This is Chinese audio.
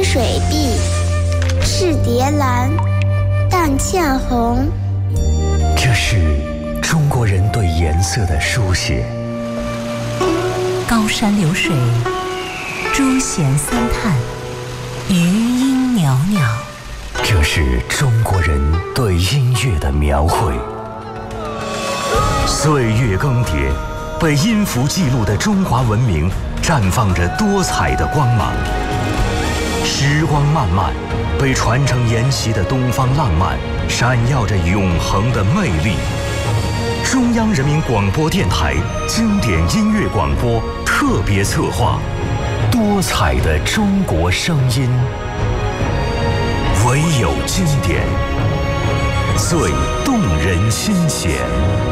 水碧，赤蝶蓝，淡茜红。 这是中国人对颜色的书写。 高山流水，朱弦三叹，余音袅袅。 这是中国人对音乐的描绘。岁月更迭，被音符记录的中华文明绽放着多彩的光芒。时光漫漫，被传承沿袭的东方浪漫闪耀着永恒的魅力。中央人民广播电台经典音乐广播特别策划，多彩的中国声音，唯有经典，最动人心弦。